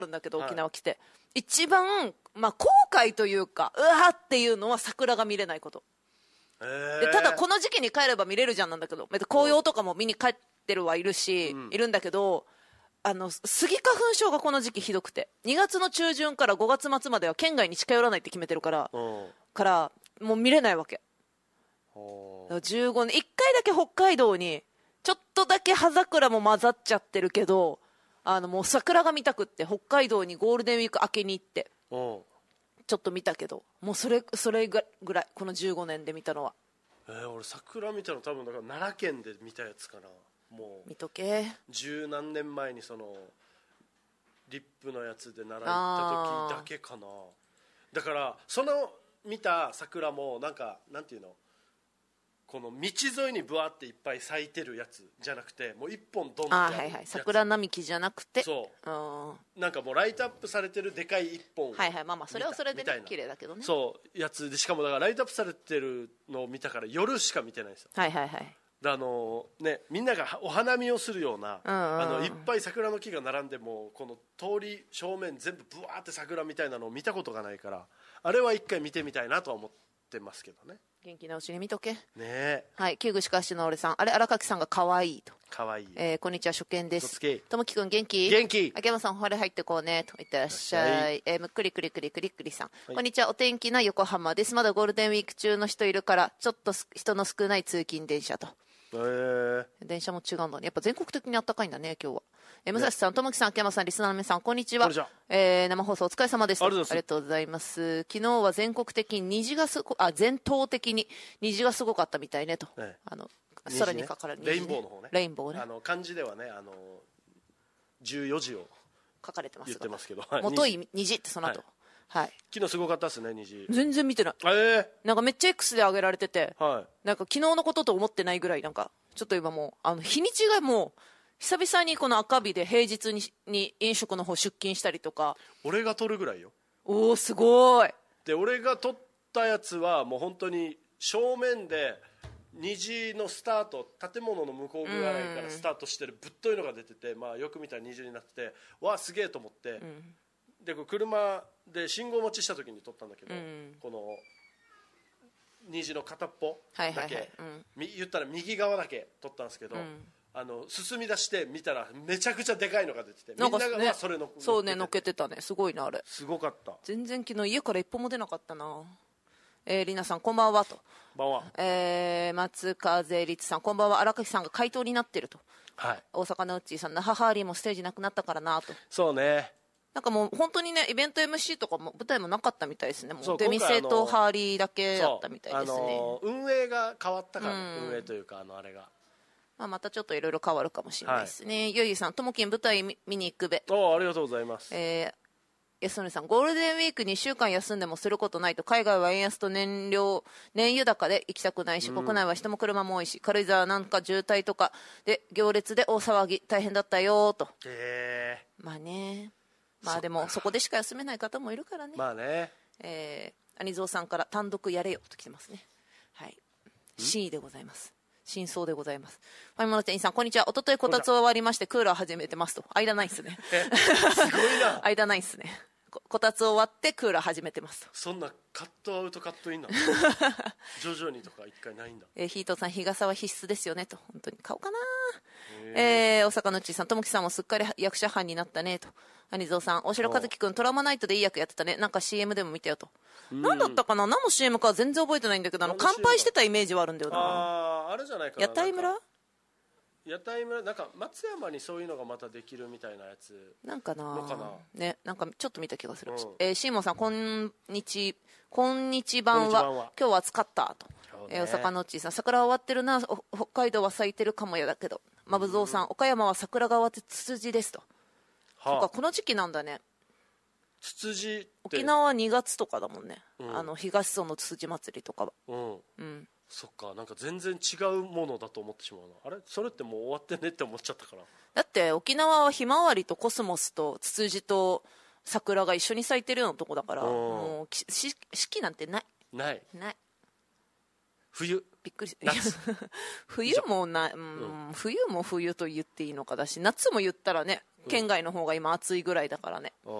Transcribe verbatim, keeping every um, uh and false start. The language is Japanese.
るんだけど、 はい、 沖縄来て一番、まあ、後悔というかうわっていうのは桜が見れないこと、 えー、 でただこの時期に帰れば見れるじゃんなんだけど、紅葉とかも見に帰ってるはいるし、うん、いるんだけど、あのスギ花粉症がこの時期ひどくて、にがつの中旬からごがつ末までは県外に近寄らないって決めてるから、うん、からもう見れないわけ。じゅうごねんいっかいだけ北海道にちょっとだけ葉桜も混ざっちゃってるけど、あのもう桜が見たくって北海道にゴールデンウィーク明けに行ってちょっと見たけど、もうそれそれぐらいこのじゅうごねんで見たのは。 えー、俺桜見たの多分だから奈良県で見たやつかな。もう見とけ。 十何年前にそのリップのやつで奈良行った時だけかな。だからその見た桜もなんかなんていうの、この道沿いにブワっていっぱい咲いてるやつじゃなくて、もう一本ドンってあるやつ。あ、はいはい、 桜並木じゃなくて、 そう、なんかもうライトアップされてるでかい一本、 はいはい、まあまあそれはそれで、ね、綺麗だけどね。 そうやつで、しかもだからライトアップされてるのを見たから夜しか見てないんですよ。 はいはいはい。 あのね、みんながお花見をするような、うんうんうん、あのいっぱい桜の木が並んでもこの通り正面全部ブワーって桜みたいなのを見たことがないから、あれは一回見てみたいなとは思ってますけどね。 元気なうちに見とけ。 ね、 はい、旧具しかしの俺さん、あれ荒垣さんが可愛いと。 可愛い。 えー、こんにちは、初見です。ともきくん元気？ 元気。 秋山さん、ほれ入ってこうねと。いってらっしゃい。えー、むっくりくりくりくりくりさん、はい、こんにちは、お天気な横浜です。まだゴールデンウィーク中の人いるからちょっと人の少ない通勤電車と。 えー、 電車も違うんだね。やっぱ全国的にあったかいんだね今日は。えー、武蔵さん、ともきさん、秋山さん、リスナーの皆さん、こんにちは。えー、生放送お疲れ様です。ありがとうございます。昨日は全国的に虹がすごあ全島的に虹がすごかったみたいねと、ね、あの空にかかる虹、ね、 レインボーの方ね。 レインボーね。 あの漢字ではね、あのじゅうよじを書かれてますが、 言ってますけど、 もとい虹ってその後、はいはい、 昨日すごかったですね虹。 全然見てない。 えー、 なんかめっちゃ X で上げられてて、 はい、 なんか昨日のことと思ってないぐらい、なんかちょっと今もうあの日にちがもう久々にこの赤日で平日にに飲食の方出勤したりとか。 俺が撮るぐらいよ。 おーすごい。 で俺が撮ったやつはもう本当に正面で虹のスタート、建物の向こうぐらいからスタートしてるぶっといのが出てて、まあ、よく見たら虹になってて、わあすげえと思って、うん、でこう車で信号待ちした時に撮ったんだけど、うん、この虹の片っぽだけ、はいはいはい、うん、言ったら右側だけ撮ったんですけど、うん、あの進み出して見たらめちゃくちゃでかいのが出てて、みんながそれのそうね、のっけてたね。すごいなあれ。 すごかった。 全然昨日家から一歩も出なかったな。えー、りなさんこんばんはと。 こんばんは。 えー、松風律さんこんばんは。荒垣さんが回答になってると、はい、大阪のうっちーさん、那覇ハーリーもステージなくなったからなと。 そうね、 なんかもう本当にね、イベント エムシー とかも舞台もなかったみたいですね。もう出店とハーリーだけだったみたいですね。 あの運営が変わったから、ね、うん、運営というかあのあれが、 まあ、またちょっといろいろ変わるかもしれないですね。はい、ゆいさんともきん舞台 見, 見に行くべ。 おありがとうございます。 えー安典さん、ゴールデンウィークにしゅうかん休んでもすることないと。海外は円安と燃料燃油高で行きたくないし、うん、国内は人も車も多いし、軽井沢なんか渋滞とかで行列で大騒ぎ大変だったよと。 へー、 まあね、まあでもそこでしか休めない方もいるからね。 まあね、 えー、兄蔵さんから単独やれよと来てますね。はい、真意でございます。真相でございます。ファミマの店員さんこんにちは。一昨日こたつ終わりましてクーラー始めてますと。間ないっすね。 すごいな。 間ないっすね。こたつ終わってクーラー始めてますと。 そんなカットアウトカットインなの徐々にとか一回ないんだ。 えー、ヒートさん日傘は必須ですよねと。本当に買おうかな。えー、大阪のうっちーさんともきさんもすっかり役者班になったねと。兄蔵さん大城和樹くんトラマナイトでいい役やってたね。なんか シーエム でも見たよと。何だったかな、何の シーエム かは全然覚えてないんだけど、あの乾杯してたイメージはあるんだよな。 ああれじゃないかな。 屋台村屋台村なんか松山にそういうのがまたできるみたいなやつなんかなのかな、 ね、なんかちょっと見た気がする。 うん、 えー、シーモンさんこんにちこんにち版は今日は暑かったと、ね、えー、おさかのっちーさん桜は終わってるな、北海道は咲いてるかもやだけど。まぶぞうさん、うん、岡山は桜が終わってツツジですと、はあ、そっかこの時期なんだね。 ツツジって沖縄はにがつとかだもんね、うん、あの東村のツツジ祭りとかは。うん、 うん、そっか、なんか全然違うものだと思ってしまうな。あれそれってもう終わってねって思っちゃったから。 だって沖縄はひまわりとコスモスとツツジと桜が一緒に咲いてるようなとこだから、もう四季なんてないないない。 冬びっくり冬もな、うんうん、冬も冬と言っていいのかだし、夏も言ったらね県外の方が今暑いぐらいだからね。